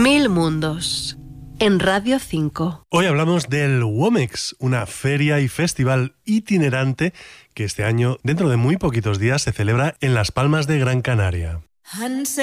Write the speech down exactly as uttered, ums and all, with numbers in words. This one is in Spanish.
Mil Mundos, en Radio cinco. Hoy hablamos del Womex, una feria y festival itinerante que este año, dentro de muy poquitos días, se celebra en Las Palmas de Gran Canaria.